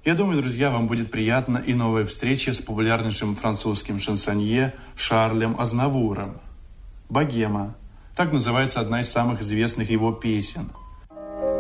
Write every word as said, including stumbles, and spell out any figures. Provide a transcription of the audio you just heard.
Я думаю, друзья, вам будет приятна и новая встреча с популярнейшим французским шансонье Шарлем Азнавуром. «Богема» – так называется одна из самых известных его песен.